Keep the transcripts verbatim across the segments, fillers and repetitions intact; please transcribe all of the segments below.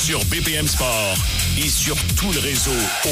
sur B P M Sport et sur tout le réseau O.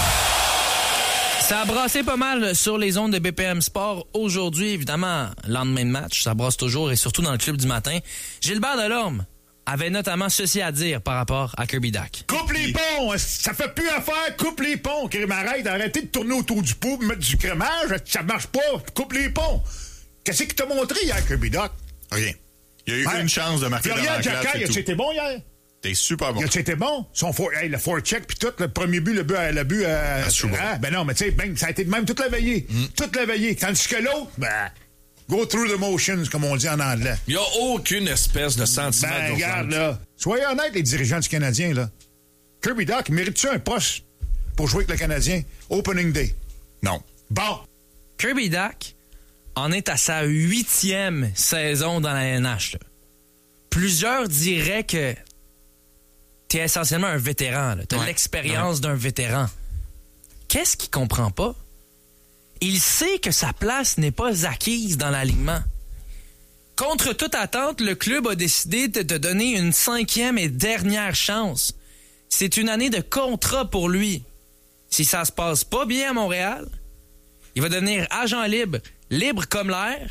Ça a brassé pas mal sur les ondes de B P M Sport aujourd'hui, évidemment, lendemain de match, ça brasse toujours et surtout dans le club du matin. Gilbert Delorme avait notamment ceci à dire par rapport à Kirby Dach. Coupe les ponts! Ça fait plus affaire! Coupe les ponts! Arrête d'arrêter de tourner autour du pot, mettre du crémage, ça marche pas! Coupe les ponts! Qu'est-ce qu'il t'a montré hier, Kirby Dach? Rien. Il y a eu Ouais. une chance de marquer Florian dans la Jacquet, classe, a-tu été bon hier? T'es super bon. Il a-tu été bon? Son for, hey, le forecheck puis tout, le premier but, le but, à- le but à... À Trouba. hein? Ben non, mais tu sais, ben, ça a été de même toute la veillée. Mm. Toute la veillée. Tandis que l'autre, ben, go through the motions, comme on dit en anglais. Il n'y a aucune espèce de sentiment Ben, d'urgence. regarde, là. Soyez honnêtes, les dirigeants du Canadien, là. Kirby Dach, mérite-tu un poste pour jouer avec le Canadien? Opening day. Non. Bon. Kirby Dach en est à sa huitième saison dans la N H. Là. Plusieurs diraient que t'es essentiellement un vétéran. Tu as Ouais. l'expérience d'un vétéran. Qu'est-ce qu'il comprend pas? Il sait que sa place n'est pas acquise dans l'alignement. Contre toute attente, le club a décidé de te donner une cinquième et dernière chance. C'est une année de contrat pour lui. Si ça se passe pas bien à Montréal, il va devenir agent libre, libre comme l'air.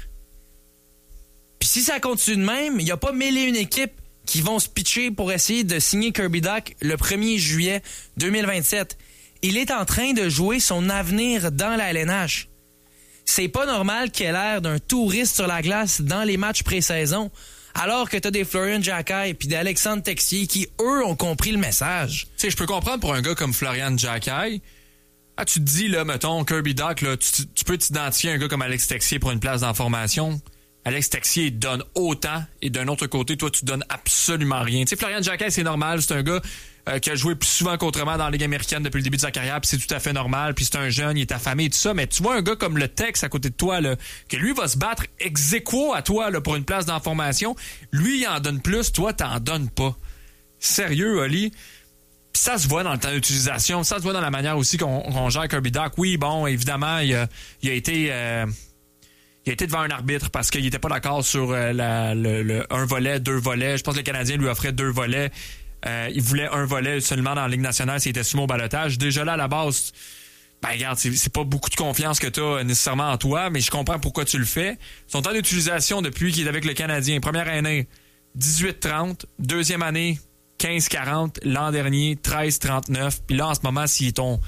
Puis si ça continue de même, il n'y a pas mille et une équipes qui vont se pitcher pour essayer de signer Kirby Dach le premier juillet deux mille vingt-sept. Il est en train de jouer son avenir dans la L N H. C'est pas normal qu'il ait l'air d'un touriste sur la glace dans les matchs pré-saison, alors que t'as des Florian Jacquet et des Alexandre Texier qui, eux, ont compris le message. Tu sais, je peux comprendre pour un gars comme Florian Jacquet. Ah, tu te dis, là, mettons, Kirby Dach, là, tu, tu peux t'identifier à un gars comme Alex Texier pour une place dans la formation. Alex Texier donne autant et d'un autre côté, toi, tu donnes absolument rien. Tu sais, Florian Jacquet, c'est normal. C'est un gars euh, qui a joué plus souvent qu'autrement dans la Ligue américaine depuis le début de sa carrière, puis c'est tout à fait normal. Puis c'est un jeune, il est affamé et tout ça. Mais tu vois un gars comme le Tex à côté de toi, là, que lui va se battre ex aequo à toi là, pour une place dans la formation. Lui, il en donne plus, toi, t'en donnes pas. Sérieux, Oli? Puis ça se voit dans le temps d'utilisation. Ça se voit dans la manière aussi qu'on, qu'on gère Kirby Dach. Oui, bon, évidemment, il a, il a été... Euh, Il a été devant un arbitre parce qu'il était pas d'accord sur euh, la, le, le un volet, deux volets. Je pense que le Canadien lui offrait deux volets. Euh, il voulait un volet seulement dans la Ligue nationale s'il était soumis au balotage. Déjà là, à la base, ben regarde, c'est, c'est pas beaucoup de confiance que tu as nécessairement en toi, mais je comprends pourquoi tu le fais. Son temps d'utilisation depuis qu'il est avec le Canadien, première année, dix-huit trente. Deuxième année, quinze quarante. L'an dernier, treize trente-neuf. Puis là, en ce moment, s'il est ton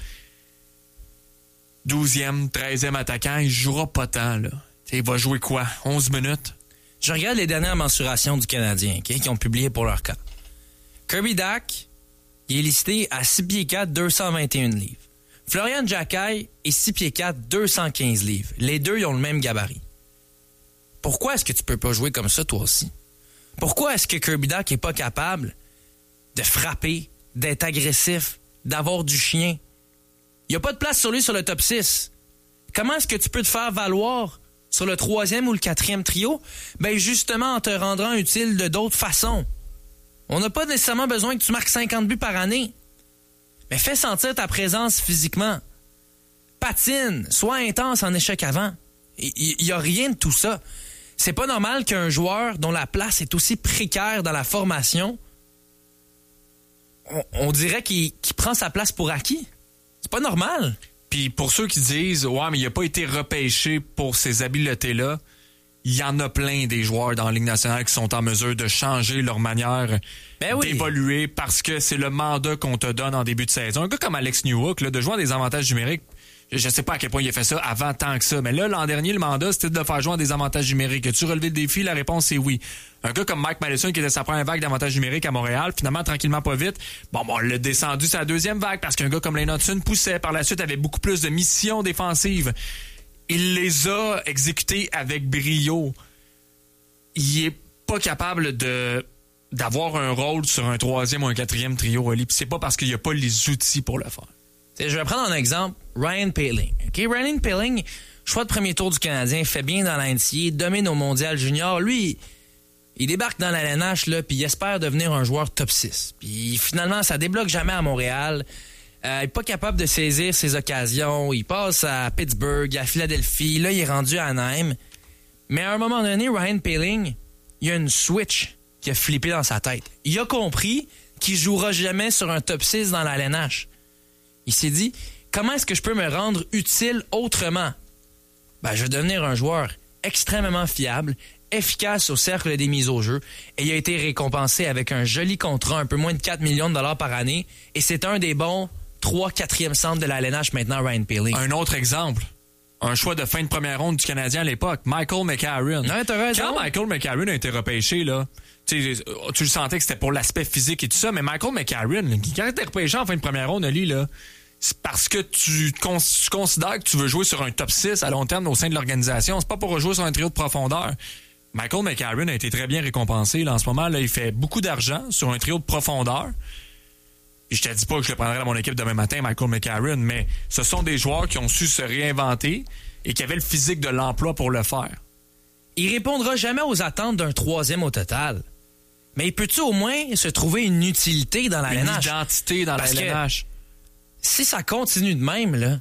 douzième, treizième attaquant, il jouera pas tant, là. T'sais, il va jouer quoi? onze minutes? Je regarde les dernières mensurations du Canadien, okay, qui ont publié pour leur cas. Kirby Dach, il est listé à six pieds quatre, deux cent vingt et un livres. Florian Jacquet est six pieds quatre, deux cent quinze livres. Les deux, ils ont le même gabarit. Pourquoi est-ce que tu peux pas jouer comme ça, toi aussi? Pourquoi est-ce que Kirby Dach est pas capable de frapper, d'être agressif, d'avoir du chien? Il n'y a pas de place sur lui sur le top six. Comment est-ce que tu peux te faire valoir sur le troisième ou le quatrième trio? Ben justement en te rendant utile de d'autres façons. On n'a pas nécessairement besoin que tu marques cinquante buts par année. Mais fais sentir ta présence physiquement. Patine, sois intense en échec avant. Il n'y a rien de tout ça. C'est pas normal qu'un joueur dont la place est aussi précaire dans la formation, on, on dirait qu'il, qu'il prend sa place pour acquis. C'est pas normal. Puis pour ceux qui disent « Ouais, mais il n'a pas été repêché pour ces habiletés-là », il y en a plein des joueurs dans la Ligue nationale qui sont en mesure de changer leur manière ben oui. d'évoluer parce que c'est le mandat qu'on te donne en début de saison. Un gars comme Alex Newhook, là, de jouer à des avantages numériques, je ne sais pas à quel point il a fait ça avant tant que ça, mais là, l'an dernier, le mandat, c'était de faire jouer à des avantages numériques. As-tu relevé le défi? La réponse, c'est oui. Un gars comme Mike Madison, qui était sa première vague d'avantages numériques à Montréal, finalement, tranquillement, pas vite, bon, bon on l'a descendu sa deuxième vague parce qu'un gars comme Lane Hudson poussait. Par la suite, avait beaucoup plus de missions défensives. Il les a exécutées avec brio. Il est pas capable de d'avoir un rôle sur un troisième ou un quatrième trio, Oli. Puis c'est pas parce qu'il n'y a pas les outils pour le faire. T'sais, je vais prendre un exemple. Ryan Poehling. Okay? Ryan Poehling, choix de premier tour du Canadien, fait bien dans la N C A A, domine au Mondial Junior. Lui, il débarque dans la L N H, là, puis il espère devenir un joueur top six. Puis finalement, ça débloque jamais à Montréal. Euh, il est pas capable de saisir ses occasions. Il passe à Pittsburgh, à Philadelphie. Là, il est rendu à Anaheim. Mais à un moment donné, Ryan Poehling, il y a une switch qui a flippé dans sa tête. Il a compris, qui jouera jamais sur un top six dans la L N H. Il s'est dit, comment est-ce que je peux me rendre utile autrement? Ben, je vais devenir un joueur extrêmement fiable, efficace au cercle des mises au jeu, et il a été récompensé avec un joli contrat, un peu moins de quatre millions de dollars par année, et c'est un des bons trois quatrième centres de la L N H maintenant, Ryan Poehling. Un autre exemple. Un choix de fin de première ronde du Canadien à l'époque, Michael McCarron. Ouais, t'as raison. Quand Michael McCarron a été repêché, là, tu sais, tu le sentais que c'était pour l'aspect physique et tout ça, mais Michael McCarron, là, quand il était repêché en fin de première ronde, lui, là, c'est parce que tu, cons- tu considères que tu veux jouer sur un top six à long terme au sein de l'organisation. C'est pas pour jouer sur un trio de profondeur. Michael McCarron a été très bien récompensé. Là, en ce moment, là, il fait beaucoup d'argent sur un trio de profondeur. Puis je te dis pas que je le prendrais à mon équipe demain matin, Michael McCarron, mais ce sont des joueurs qui ont su se réinventer et qui avaient le physique de l'emploi pour le faire. Il répondra jamais aux attentes d'un troisième au total. Mais peut-tu au moins se trouver une utilité dans la Une L N H? identité dans Parce la L N H. Si ça continue de même, là,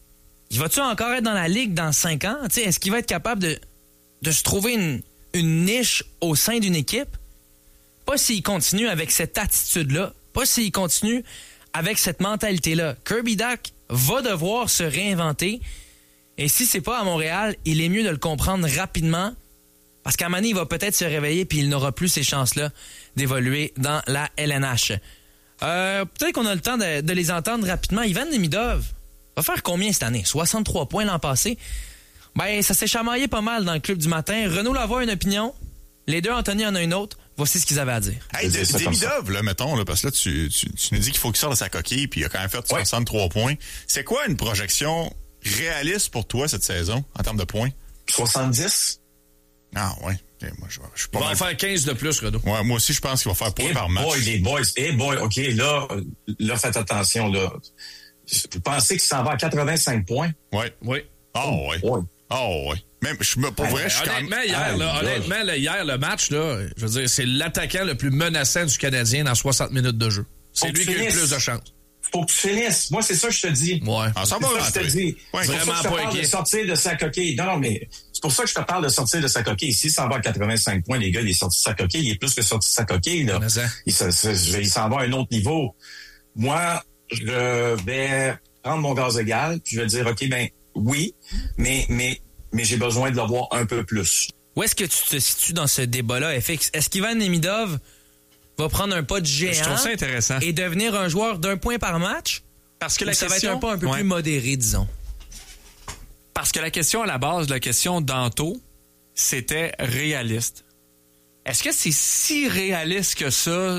il va-tu encore être dans la Ligue dans cinq ans? T'sais, est-ce qu'il va être capable de, de se trouver une, une niche au sein d'une équipe? Pas s'il continue avec cette attitude-là. Pas s'il continue avec cette mentalité-là. Kirby Dach va devoir se réinventer. Et si c'est pas à Montréal, il est mieux de le comprendre rapidement. Parce qu'à un moment donné, il va peut-être se réveiller puis il n'aura plus ces chances-là d'évoluer dans la L N H. Euh, peut-être qu'on a le temps de, de les entendre rapidement. Ivan Demidov va faire combien cette année? soixante-trois points l'an passé. Ben, ça s'est chamaillé pas mal dans le club du matin. Renaud Lavoie a une opinion. Les deux, Anthony en a une autre. Voici ce qu'ils avaient à dire. Hey, Je vais dire ça comme Demidov, là, mettons, là, parce que là, tu, tu, tu nous dis qu'il faut qu'il sorte de sa coquille, puis il a quand même fait Ouais. soixante-trois points. C'est quoi une projection réaliste pour toi cette saison, en termes de points? soixante-dix? Ah, ouais. Okay, moi, je, je suis pas Il va en mal- faire quinze de plus, Renaud. Ouais, moi aussi, je pense qu'il va faire point Eh par match. boy, les boys. Eh boy, OK, là, euh, là, faites attention, là. Vous pensez qu'il s'en va à quatre-vingt-cinq points? Ouais. Oui. Oh, ouais. Ouais. Oh, ouais. Même, je me, pour vrai, je suis quand même... Honnêtement, hier, là, Ah, honnêtement là, hier, le match, là, je veux dire, c'est l'attaquant le plus menaçant du Canadien dans soixante minutes de jeu. C'est Faut lui que qui a eu le tu plus finisses. de chance. Faut que tu finisses. Moi, c'est ça que je te dis. Ouais. Ah, ça C'est va ça que je te rentrer. dis. Ouais, C'est pour ça vraiment que je te pas parle inquiet. de sortir de sa coquille. Non, non, mais c'est pour ça que je te parle de sortir de sa coquille. S'il s'en va à quatre-vingt-cinq points, les gars, il est sorti de sa coquille. Il est plus que sorti de sa coquille, là. Connaissant. Il, se- se- il s'en va à un autre niveau. Moi, je vais prendre mon gaz égal, puis je vais dire, OK, ben oui, mais, mais, mais j'ai besoin de le voir un peu plus. Où est-ce que tu te situes dans ce débat-là, F X? Est-ce qu'Ivan Demidov va prendre un pas de géant Je trouve ça intéressant. et devenir un joueur d'un point par match? Parce que Ou la ça question, va être un pas un peu Ouais. plus modéré, disons. Parce que la question à la base, la question d'Anto, c'était réaliste. Est-ce que c'est si réaliste que ça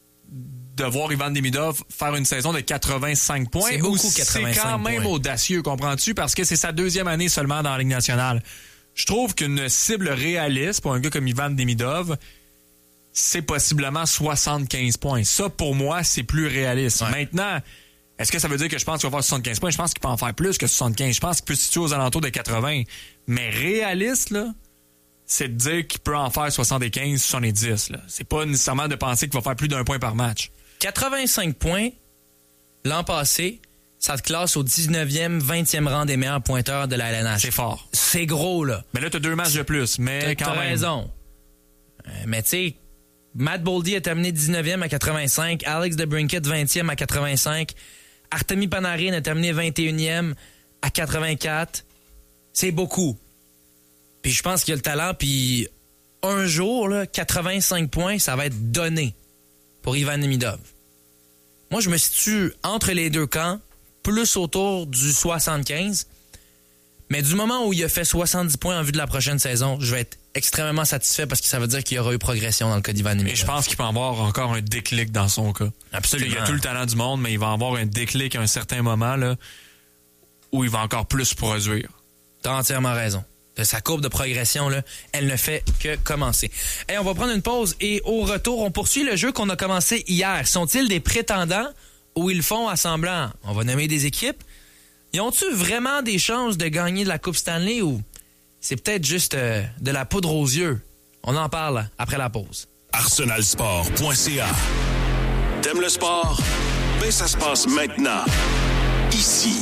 de voir Ivan Demidov faire une saison de quatre-vingt-cinq points? C'est ou beaucoup, quatre-vingt-cinq c'est quand même points. audacieux, comprends-tu? Parce que c'est sa deuxième année seulement dans la Ligue nationale. Je trouve qu'une cible réaliste pour un gars comme Ivan Demidov, c'est possiblement soixante-quinze points. Ça, pour moi, c'est plus réaliste. Ouais. Maintenant, est-ce que ça veut dire que je pense qu'il va faire soixante-quinze points? Je pense qu'il peut en faire plus que soixante-quinze. Je pense qu'il peut se situer aux alentours de quatre-vingts. Mais réaliste, là, c'est de dire qu'il peut en faire soixante-quinze, soixante-dix. Là. C'est pas nécessairement de penser qu'il va faire plus d'un point par match. quatre-vingt-cinq points l'an passé, ça te classe au dix-neuvième, vingtième rang des meilleurs pointeurs de la L N H. C'est fort. C'est gros, là. Mais là, t'as deux matchs de plus. Mais T'as quand t'as même. raison. Euh, mais tu sais, Matt Boldy a terminé dix-neuvième à quatre-vingt-cinq, Alex DeBrincat vingtième à quatre-vingt-cinq, Artemi Panarin a terminé vingt et unième à quatre-vingt-quatre. C'est beaucoup. Puis je pense qu'il y a le talent, puis un jour, là, quatre-vingt-cinq points, ça va être donné pour Ivan Demidov. Moi, je me situe entre les deux camps, plus autour du soixante-quinze. Mais du moment où il a fait soixante-dix points en vue de la prochaine saison, je vais être extrêmement satisfait parce que ça veut dire qu'il y aura eu progression dans le cas d'Ivan Demidov. Et je pense qu'il peut avoir encore un déclic dans son cas. Absolument. Il a tout le talent du monde, mais il va avoir un déclic à un certain moment là, où il va encore plus produire. T'as entièrement raison. De sa courbe de progression, là, elle ne fait que commencer. Hey, on va prendre une pause et au retour, on poursuit le jeu qu'on a commencé hier. Sont-ils des prétendants ou ils font à semblant? On va nommer des équipes. Ils ont-tu vraiment des chances de gagner de la Coupe Stanley ou c'est peut-être juste euh, de la poudre aux yeux? On en parle après la pause. arsenal sport point c a. T'aimes le sport? Ben ça se passe maintenant. Ici.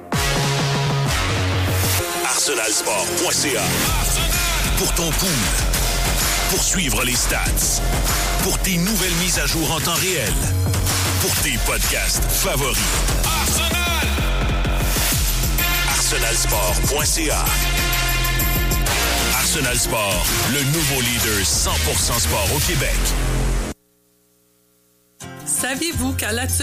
arsenal sport point c a. Pour ton pool. Pour suivre les stats. pour tes nouvelles mises à jour en temps réel. Pour tes podcasts favoris. Arsenal! arsenal sport point c a Arsenal Sport, le nouveau leader cent pour cent sport au Québec. Saviez-vous qu'à La Tuque,